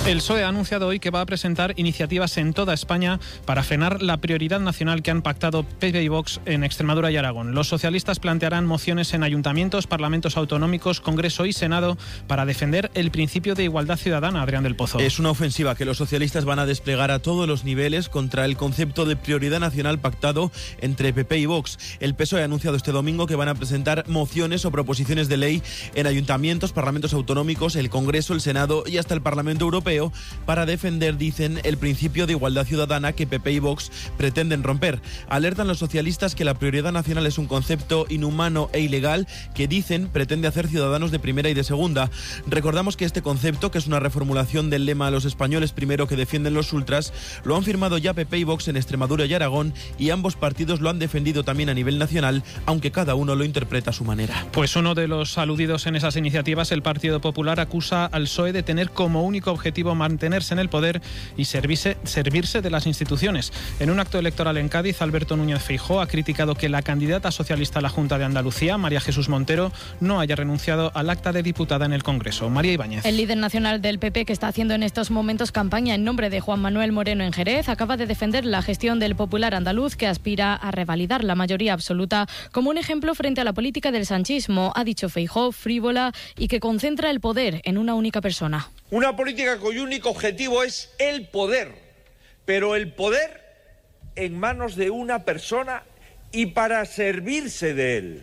El PSOE ha anunciado hoy que va a presentar iniciativas en toda España para frenar la prioridad nacional que han pactado PP y Vox en Extremadura y Aragón. Los socialistas plantearán mociones en ayuntamientos, parlamentos autonómicos, Congreso y Senado para defender el principio de igualdad ciudadana. Adrián del Pozo. Es una ofensiva que los socialistas van a desplegar a todos los niveles contra el concepto de prioridad nacional pactado entre PP y Vox. El PSOE ha anunciado este domingo que van a presentar mociones o proposiciones de ley en ayuntamientos, parlamentos autonómicos, el Congreso, el Senado y hasta el Parlamento Europeo para defender, dicen, el principio de igualdad ciudadana que PP y Vox pretenden romper. Alertan los socialistas que la prioridad nacional es un concepto inhumano e ilegal que, dicen, pretende hacer ciudadanos de primera y de segunda. Recordamos que este concepto, que es una reformulación del lema "a los españoles primero", que defienden los ultras, lo han firmado ya PP y Vox en Extremadura y Aragón, y ambos partidos lo han defendido también a nivel nacional, aunque cada uno lo interpreta a su manera. Pues uno de los aludidos en esas iniciativas, el Partido Popular, acusa al PSOE de tener como único objetivo mantenerse en el poder y servirse de las instituciones. En un acto electoral en Cádiz, Alberto Núñez Feijóo ha criticado que la candidata socialista a la Junta de Andalucía, María Jesús Montero, no haya renunciado al acta de diputada en el Congreso. María Ibáñez. El líder nacional del PP, que está haciendo en estos momentos campaña en nombre de Juan Manuel Moreno en Jerez, acaba de defender la gestión del Popular andaluz, que aspira a revalidar la mayoría absoluta como un ejemplo frente a la política del sanchismo, ha dicho Feijóo, frívola y que concentra el poder en una única persona. Una política cuyo único objetivo es el poder, pero el poder en manos de una persona y para servirse de él.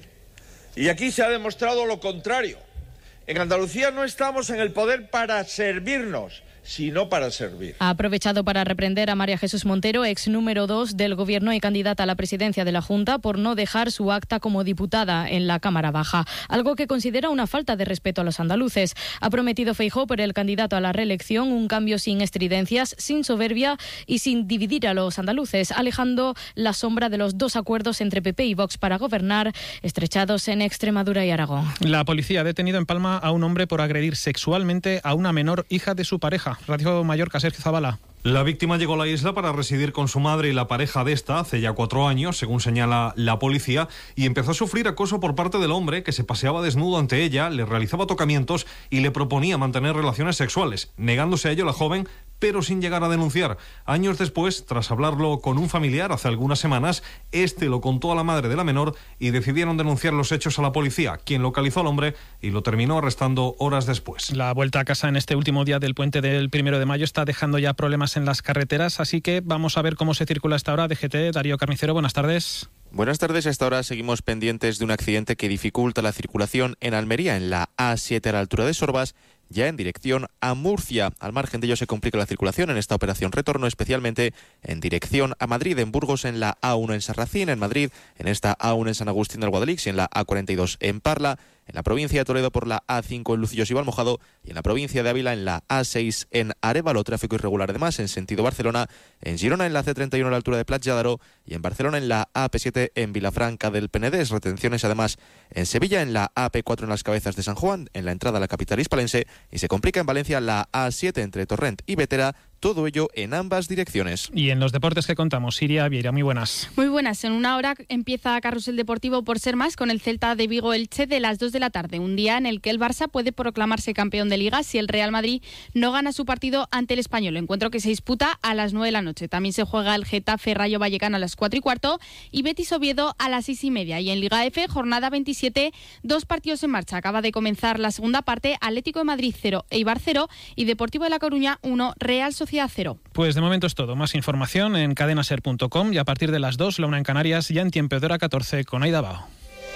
Y aquí se ha demostrado lo contrario. En Andalucía no estamos en el poder para servirnos, sino para servir. Ha aprovechado para reprender a María Jesús Montero, ex número 2 del Gobierno y candidata a la presidencia de la Junta, por no dejar su acta como diputada en la Cámara Baja, algo que considera una falta de respeto a los andaluces. Ha prometido Feijóo, por el candidato a la reelección, un cambio sin estridencias, sin soberbia y sin dividir a los andaluces, alejando la sombra de los dos acuerdos entre PP y Vox para gobernar, estrechados en Extremadura y Aragón. La policía ha detenido en Palma a un hombre por agredir sexualmente a una menor hija de su pareja. Radio Mallorca, Sergio Zavala. La víctima llegó a la isla para residir con su madre y la pareja de esta hace ya 4 años, según señala la policía, y empezó a sufrir acoso por parte del hombre, que se paseaba desnudo ante ella, le realizaba tocamientos y le proponía mantener relaciones sexuales, negándose a ello la joven, pero sin llegar a denunciar. Años después, tras hablarlo con un familiar hace algunas semanas, este lo contó a la madre de la menor y decidieron denunciar los hechos a la policía, quien localizó al hombre y lo terminó arrestando horas después. La vuelta a casa en este último día del puente del 1 de mayo está dejando ya problemas en las carreteras, así que vamos a ver cómo se circula a esta hora. DGT, Darío Carnicero, buenas tardes. Buenas tardes. A esta hora seguimos pendientes de un accidente que dificulta la circulación en Almería, en la A7 a la altura de Sorbas, ya en dirección a Murcia. Al margen de ello se complica la circulación en esta operación retorno, especialmente en dirección a Madrid, en Burgos, en la A1 en Sarracín, en Madrid, en esta A1 en San Agustín del Guadalix y en la A42 en Parla, en la provincia de Toledo por la A5 en Lucillos y Valmojado y en la provincia de Ávila en la A6 en Arévalo. Tráfico irregular además en sentido Barcelona, en Girona en la C31 a la altura de Plat Lladaro y en Barcelona en la AP7 en Vilafranca del Penedès. Retenciones además en Sevilla en la AP4 en las Cabezas de San Juan, en la entrada a la capital hispalense, y se complica en Valencia la A7 entre Torrent y Vetera. Todo ello en ambas direcciones. Y en los deportes que contamos, Siria Vieira, muy buenas. Muy buenas. En una hora empieza Carrusel Deportivo por ser más con el Celta de Vigo Elche de las 2 de la tarde. Un día en el que el Barça puede proclamarse campeón de Liga si el Real Madrid no gana su partido ante el Español. Encuentro que se disputa a las 9 de la noche. También se juega el Getafe Rayo Vallecano a las 4:15 y Betis Oviedo a las 6:30. Y en Liga F, jornada 27, 2 partidos en marcha. Acaba de comenzar la segunda parte. Atlético de Madrid 0, Eibar 0 y Deportivo de La Coruña 1, Real Sociedad 0. Pues de momento es todo. Más información en cadenaser.com y a partir de las 2, la 1 en Canarias, ya en tiempo de hora 14 con Aida Bao.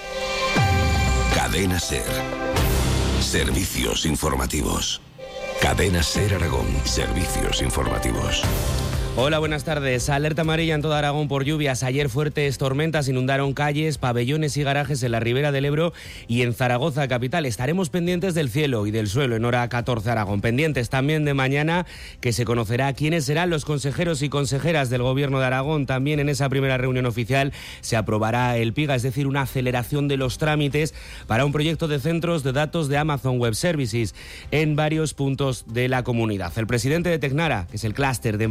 Cadena Ser. Servicios informativos. Cadena Ser Aragón. Servicios informativos. Hola, buenas tardes. Alerta amarilla en toda Aragón por lluvias. Ayer fuertes tormentas inundaron calles, pabellones y garajes en la Ribera del Ebro y en Zaragoza capital. Estaremos pendientes del cielo y del suelo en hora 14 Aragón. Pendientes también de mañana, que se conocerá quiénes serán los consejeros y consejeras del Gobierno de Aragón. También en esa primera reunión oficial se aprobará el PIGA, es decir, una aceleración de los trámites para un proyecto de centros de datos de Amazon Web Services en varios puntos de la comunidad. El presidente de Tecnara, que es el clúster de empresas tecnológicas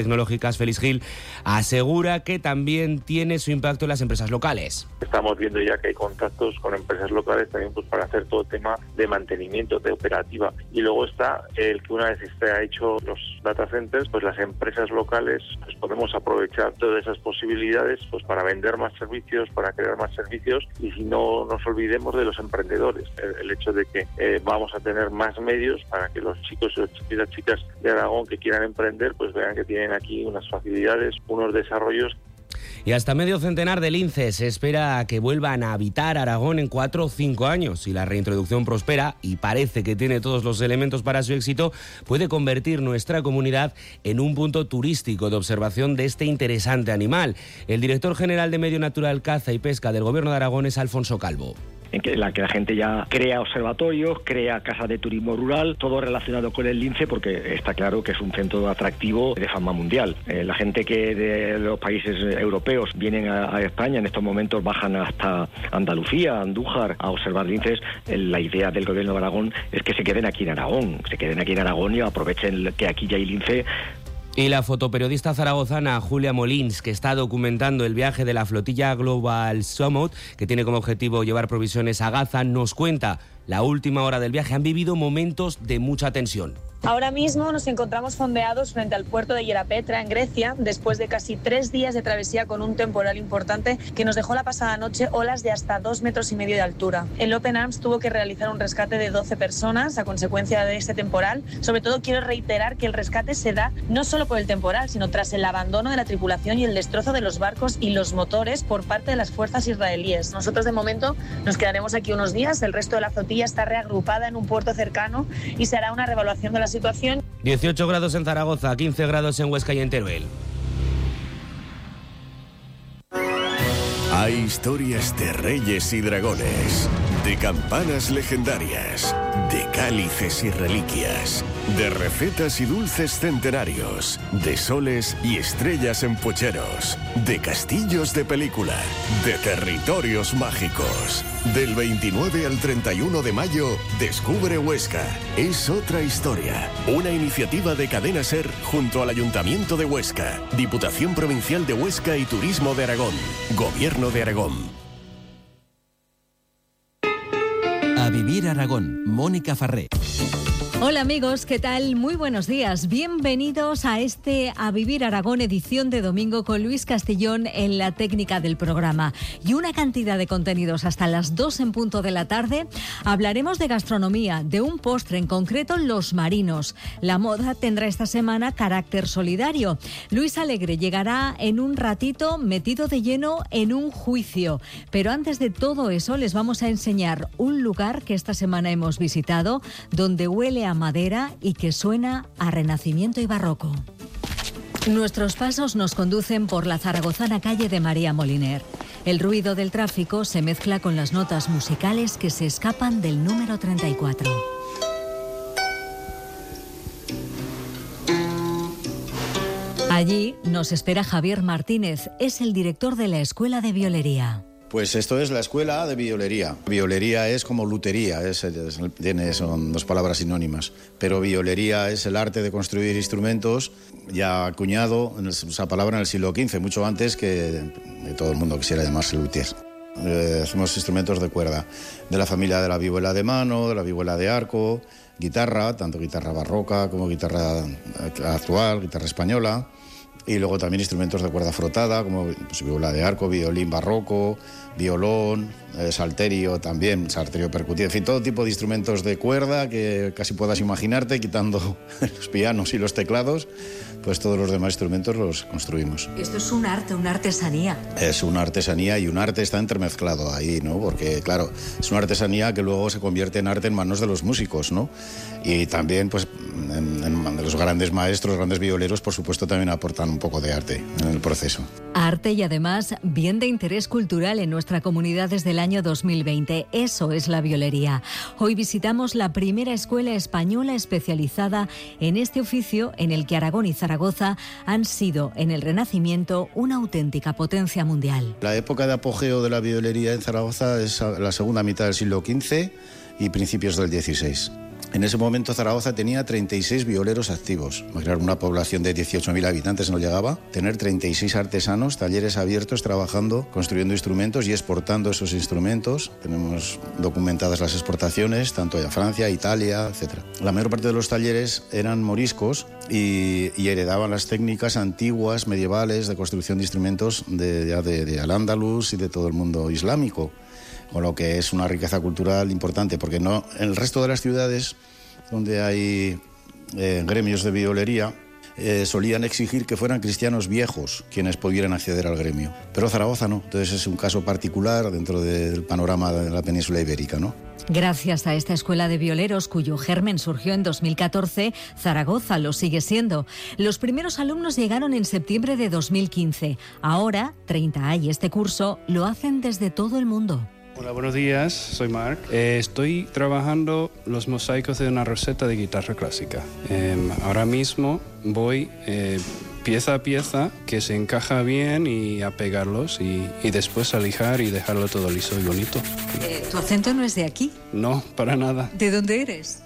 tecnológicas, Félix Gil, asegura que también tiene su impacto en las empresas locales. Estamos viendo ya que hay contactos con empresas locales también pues para hacer todo el tema de mantenimiento, de operativa. Y luego está el que una vez esté hecho los data centers, pues las empresas locales pues podemos aprovechar todas esas posibilidades pues para vender más servicios, para crear más servicios, y si no nos olvidemos de los emprendedores, el hecho de que vamos a tener más medios para que los chicos y las chicas de Aragón que quieran emprender pues vean que tienen aquí unas facilidades, unos desarrollos. Y hasta medio centenar de linces se espera a que vuelvan a habitar Aragón en 4 o 5 años. Si la reintroducción prospera, y parece que tiene todos los elementos para su éxito, puede convertir nuestra comunidad en un punto turístico de observación de este interesante animal. El director general de Medio Natural, Caza y Pesca del Gobierno de Aragón es Alfonso Calvo. En la que la gente ya crea observatorios, crea casas de turismo rural, todo relacionado con el lince, porque está claro que es un centro atractivo de fama mundial. La gente que de los países europeos vienen a España, en estos momentos bajan hasta Andalucía, Andújar, a observar linces. La idea del Gobierno de Aragón es que se queden aquí en Aragón, y aprovechen que aquí ya hay lince. Y la fotoperiodista zaragozana Julia Molins, que está documentando el viaje de la flotilla Global Summit, que tiene como objetivo llevar provisiones a Gaza, nos cuenta la última hora del viaje. Han vivido momentos de mucha tensión. Ahora mismo nos encontramos fondeados frente al puerto de Hierapetra, en Grecia, después de casi 3 días de travesía con un temporal importante que nos dejó la pasada noche olas de hasta 2,5 metros de altura. El Open Arms tuvo que realizar un rescate de 12 personas a consecuencia de este temporal. Sobre todo quiero reiterar que el rescate se da no solo por el temporal, sino tras el abandono de la tripulación y el destrozo de los barcos y los motores por parte de las fuerzas israelíes. Nosotros de momento nos quedaremos aquí unos días, el resto de la flotilla está reagrupada en un puerto cercano y se hará una reevaluación de la situación. 18 grados en Zaragoza, 15 grados en Huesca y en Teruel. Hay historias de reyes y dragones, de campanas legendarias, de cálices y reliquias, de recetas y dulces centenarios, de soles y estrellas en pucheros, de castillos de película, de territorios mágicos. Del 29 al 31 de mayo, Descubre Huesca. Es otra historia. Una iniciativa de Cadena SER junto al Ayuntamiento de Huesca, Diputación Provincial de Huesca y Turismo de Aragón, Gobierno de Aragón. A Vivir Aragón, Mónica Farré. Hola amigos, ¿qué tal? Muy buenos días. Bienvenidos a este A Vivir Aragón edición de domingo con Luis Castillón en la técnica del programa. Y una cantidad de contenidos hasta las 2 en punto de la tarde. Hablaremos de gastronomía, de un postre, en concreto los marinos. La moda tendrá esta semana carácter solidario. Luis Alegre llegará en un ratito metido de lleno en un juicio. Pero antes de todo eso les vamos a enseñar un lugar que esta semana hemos visitado, donde huele a madera y que suena a renacimiento y barroco. Nuestros pasos nos conducen por la zaragozana calle de María Moliner. El ruido del tráfico se mezcla con las notas musicales que se escapan del número 34. Allí nos espera Javier Martínez, es el director de la Escuela de Violería. Pues esto es la escuela de violería. Violería es como lutería, son 2 palabras sinónimas. Pero violería es el arte de construir instrumentos, ya acuñado esa palabra en el siglo XV, mucho antes que todo el mundo quisiera llamarse luthier. Hacemos instrumentos de cuerda, de la familia de la vihuela de mano, de la vihuela de arco, guitarra, tanto guitarra barroca como guitarra actual, guitarra española. Y luego también instrumentos de cuerda frotada, como vihuela de arco, violín barroco, violón, salterio también, salterio percutido, en fin, todo tipo de instrumentos de cuerda que casi puedas imaginarte, quitando los pianos y los teclados, pues todos los demás instrumentos los construimos. Esto es un arte, una artesanía. Es una artesanía y un arte está entremezclado ahí, ¿no? Porque, claro, es una artesanía que luego se convierte en arte en manos de los músicos, ¿no? Y también, pues, en los grandes maestros, grandes violeros, por supuesto, también aportan un poco de arte en el proceso. Arte y además bien de interés cultural en nuestra comunidad desde el año 2020. Eso es la violería. Hoy visitamos la primera escuela española especializada en este oficio, en el que Aragón y Zaragoza han sido en el Renacimiento una auténtica potencia mundial. La época de apogeo de la violería en Zaragoza es la segunda mitad del siglo XV y principios del XVI. En ese momento Zaragoza tenía 36 violeros activos. Imaginar una población de 18.000 habitantes no llegaba. Tener 36 artesanos, talleres abiertos, trabajando, construyendo instrumentos y exportando esos instrumentos. Tenemos documentadas las exportaciones, tanto a Francia, Italia, etc. La mayor parte de los talleres eran moriscos y heredaban las técnicas antiguas, medievales, de construcción de instrumentos de Al-Ándalus y de todo el mundo islámico. Con lo que es una riqueza cultural importante, porque no en el resto de las ciudades donde hay gremios de violería solían exigir que fueran cristianos viejos quienes pudieran acceder al gremio, pero Zaragoza no, entonces es un caso particular dentro del panorama de la península ibérica, ¿no? Gracias a esta escuela de violeros, cuyo germen surgió en 2014, Zaragoza lo sigue siendo. Los primeros alumnos llegaron en septiembre de 2015. Ahora, 30 hay este curso, lo hacen desde todo el mundo. Hola, buenos días, soy Marc. Estoy trabajando los mosaicos de una roseta de guitarra clásica. Ahora mismo voy pieza a pieza que se encaja bien y a pegarlos y después a lijar y dejarlo todo liso y bonito. ¿Tu acento no es de aquí? No, para nada. ¿De dónde eres?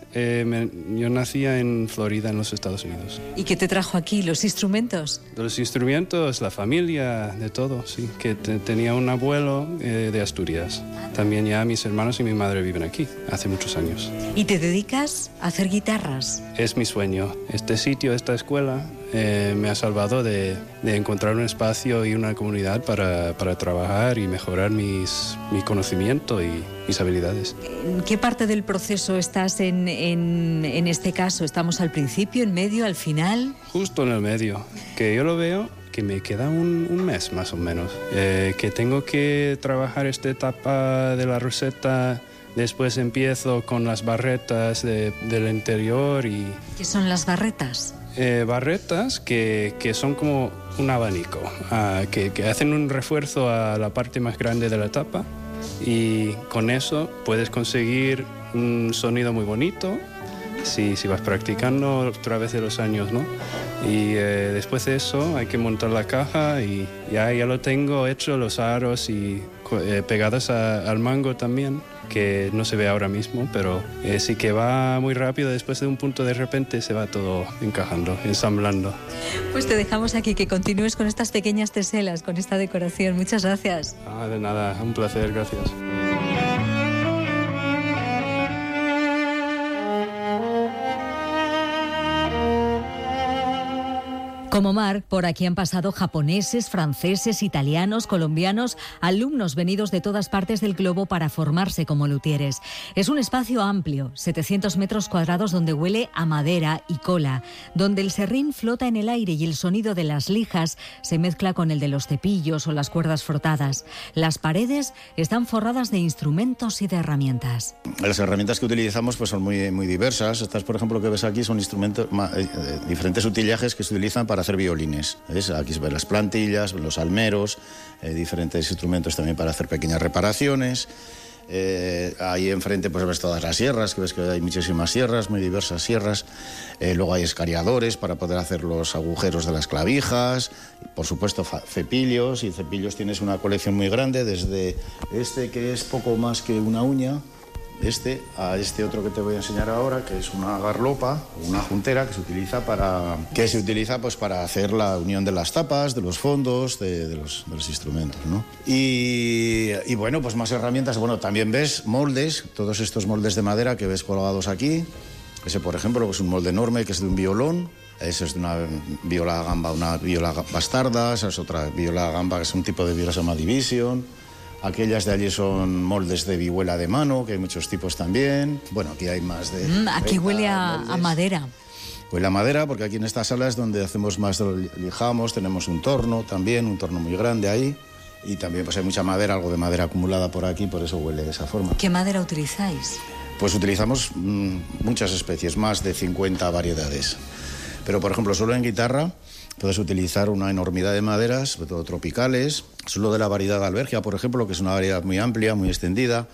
Yo nací en Florida, en los Estados Unidos. ¿Y qué te trajo aquí? ¿Los instrumentos? Los instrumentos, la familia, de todo, sí. Que tenía un abuelo de Asturias. También ya mis hermanos y mi madre viven aquí, hace muchos años. ¿Y te dedicas a hacer guitarras? Es mi sueño. Este sitio, esta escuela, me ha salvado de encontrar un espacio y una comunidad para trabajar y mejorar mi conocimiento y mis habilidades. ¿En qué parte del proceso estás en este caso? ¿Estamos al principio, en medio, al final? Justo en el medio, que yo lo veo que me queda un mes más o menos, que tengo que trabajar esta etapa de la roseta. Después empiezo con las barretas del interior y... ¿Qué son las barretas? Barretas que son como un abanico, que hacen un refuerzo a la parte más grande de la tapa y con eso puedes conseguir un sonido muy bonito si vas practicando a través de los años, ¿no? Y después de eso hay que montar la caja y ya lo tengo hecho, los aros y pegados al mango también, que no se ve ahora mismo, pero sí que va muy rápido. Después de un punto de repente se va todo encajando, ensamblando. Pues te dejamos aquí, que continúes con estas pequeñas teselas, con esta decoración. Muchas gracias. De nada, un placer, gracias. Como Marc, por aquí han pasado japoneses, franceses, italianos, colombianos, alumnos venidos de todas partes del globo para formarse como luthieres. Es un espacio amplio, 700 metros cuadrados, donde huele a madera y cola, donde el serrín flota en el aire y el sonido de las lijas se mezcla con el de los cepillos o las cuerdas frotadas. Las paredes están forradas de instrumentos y de herramientas. Las herramientas que utilizamos pues son muy, muy diversas. Estas, por ejemplo, que ves aquí son instrumentos, diferentes utillajes que se utilizan para hacer violines. ¿Ves? Aquí se ven las plantillas, los almeros, diferentes instrumentos también para hacer pequeñas reparaciones. Ahí enfrente pues ves todas las sierras, que ves que hay muchísimas sierras, muy diversas sierras. Luego hay escariadores para poder hacer los agujeros de las clavijas. Por supuesto cepillos, y cepillos tienes una colección muy grande, desde este que es poco más que una uña, a este otro que te voy a enseñar ahora, que es una garlopa, una juntera que se utiliza para hacer la unión de las tapas, de los fondos, de los instrumentos, ¿no? Y bueno, pues más herramientas. Bueno, también ves moldes, todos estos moldes de madera que ves colgados aquí. Ese, por ejemplo, es un molde enorme que es de un violón. Esa es de una viola gamba, una viola bastarda. Esa es otra viola gamba, que es un tipo de viola que se llama Division. Aquellas de allí son moldes de vihuela de mano, que hay muchos tipos también. Bueno, aquí hay más de... Aquí huele a madera. Huele a madera, porque aquí en esta sala es donde hacemos más lijamos. Tenemos un torno también, un torno muy grande ahí. Y también pues hay mucha madera, algo de madera acumulada por aquí, por eso huele de esa forma. ¿Qué madera utilizáis? Pues utilizamos muchas especies, más de 50 variedades. Pero, por ejemplo, solo en guitarra puedes utilizar una enormidad de maderas, sobre todo tropicales. Solo de la variedad de albergia, por ejemplo, que es una variedad muy amplia, muy extendida.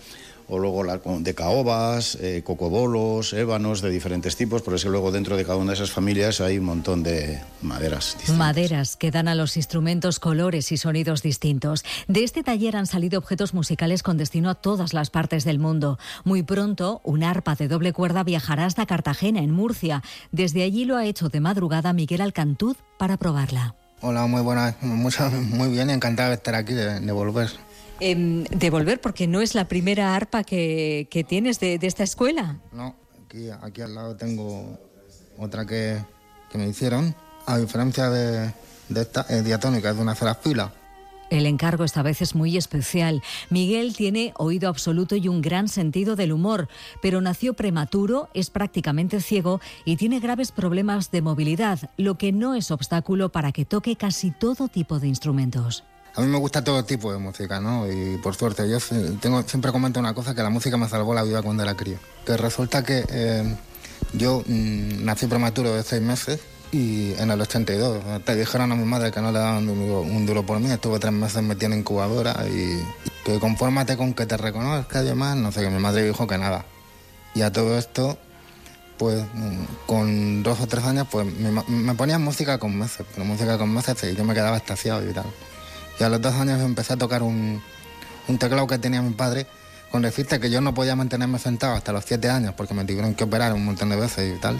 o luego de caobas, cocobolos, ébanos de diferentes tipos, por eso luego dentro de cada una de esas familias hay un montón de maderas distintas. Maderas que dan a los instrumentos colores y sonidos distintos. De este taller han salido objetos musicales con destino a todas las partes del mundo. Muy pronto, un arpa de doble cuerda viajará hasta Cartagena, en Murcia. Desde allí lo ha hecho de madrugada Miguel Alcantuz para probarla. Hola, muy buenas, muy bien, encantado de estar aquí, de volver. De volver, porque no es la primera arpa que tienes de esta escuela. No, aquí al lado tengo otra que me hicieron, a diferencia de esta, es diatónica, es de una sola fila. El encargo esta vez es muy especial. Miguel tiene oído absoluto y un gran sentido del humor, pero nació prematuro, es prácticamente ciego y tiene graves problemas de movilidad, lo que no es obstáculo para que toque casi todo tipo de instrumentos. A mí me gusta todo tipo de música, ¿no? Y por suerte, yo siempre comento una cosa, que la música me salvó la vida cuando era crío. Que resulta que yo nací prematuro de 6 meses y en el 82 te dijeron a mi madre que no le daban un duro por mí. Estuve 3 meses metido en incubadora y que confórmate con que te reconozca y demás. No sé, que mi madre dijo que nada. Y a todo esto, pues con 2 o 3 años, pues me ponían música con meses, y yo me quedaba extasiado y tal. Y a los 2 años empecé a tocar un teclado que tenía mi padre, con decirte que yo no podía mantenerme sentado hasta los 7 años porque me tuvieron que operar un montón de veces y tal.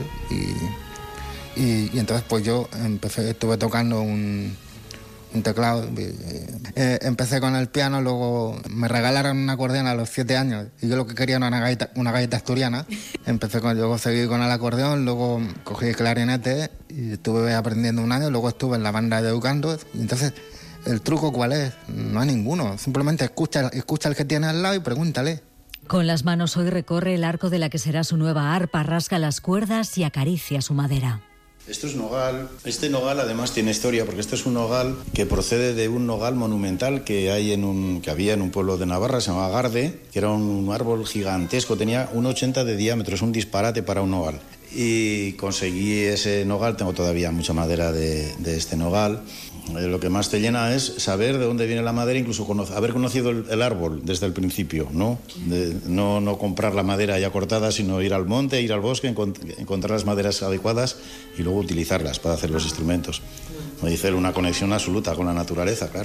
Y entonces pues yo estuve tocando un teclado. Empecé con el piano, luego me regalaron un acordeón a los 7 años y yo lo que quería era una gaita asturiana. Luego seguí con el acordeón, luego cogí el clarinete y estuve aprendiendo 1 año, luego estuve en la banda de educando y entonces... ¿El truco cuál es? No hay ninguno. Simplemente escucha el que tiene al lado y pregúntale. Con las manos hoy recorre el arco de la que será su nueva arpa, rasga las cuerdas y acaricia su madera. Esto es nogal. Este nogal además tiene historia porque esto es un nogal que procede de un nogal monumental que había en un pueblo de Navarra, se llamaba Garde, que era un árbol gigantesco, tenía 1,80 de diámetro, es un disparate para un nogal. Y conseguí ese nogal, tengo todavía mucha madera de este nogal. Lo que más te llena es saber de dónde viene la madera, incluso haber conocido el árbol desde el principio, ¿no? No comprar la madera ya cortada, sino ir al monte, ir al bosque, encontrar las maderas adecuadas y luego utilizarlas para hacer los instrumentos. Me dice una conexión absoluta con la naturaleza, claro.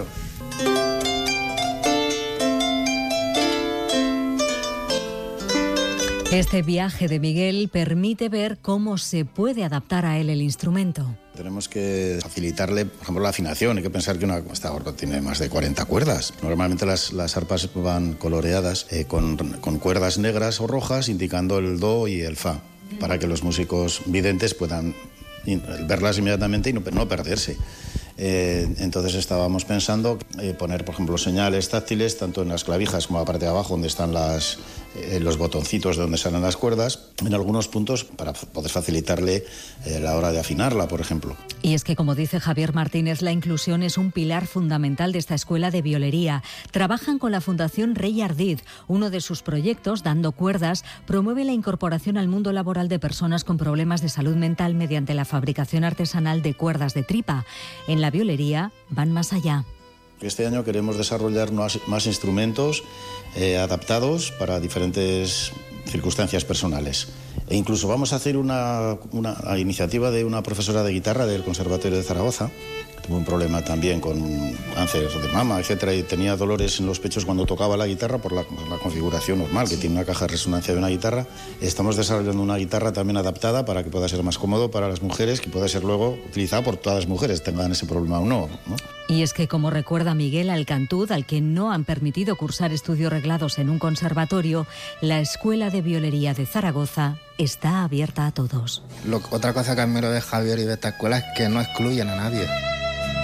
Este viaje de Miguel permite ver cómo se puede adaptar a él el instrumento. Tenemos que facilitarle, por ejemplo, la afinación. Hay que pensar que esta arpa tiene más de 40 cuerdas. Normalmente las arpas van coloreadas con cuerdas negras o rojas indicando el do y el fa, para que los músicos videntes puedan verlas inmediatamente y no perderse. Entonces estábamos pensando poner, por ejemplo, señales táctiles tanto en las clavijas como en la parte de abajo donde están los botoncitos de donde salen las cuerdas, en algunos puntos para poder facilitarle la hora de afinarla, por ejemplo. Y es que, como dice Javier Martínez, la inclusión es un pilar fundamental de esta escuela de violería. Trabajan con la Fundación Rey Ardid. Uno de sus proyectos, Dando Cuerdas, promueve la incorporación al mundo laboral de personas con problemas de salud mental mediante la fabricación artesanal de cuerdas de tripa. En la violería van más allá. Este año queremos desarrollar más instrumentos adaptados para diferentes circunstancias personales. E incluso vamos a hacer una iniciativa de una profesora de guitarra del Conservatorio de Zaragoza. Tuvo un problema también con cáncer de mama, etcétera, y tenía dolores en los pechos cuando tocaba la guitarra por la configuración normal que tiene una caja de resonancia de una guitarra. Estamos desarrollando una guitarra también adaptada para que pueda ser más cómodo para las mujeres, que pueda ser luego utilizada por todas las mujeres, tengan ese problema o no, ¿no? Y es que, como recuerda Miguel Alcantuz, al que no han permitido cursar estudios reglados en un conservatorio, la Escuela de Violería de Zaragoza está abierta a todos. Otra cosa que admiro de Javier y de esta escuela es que no excluyen a nadie.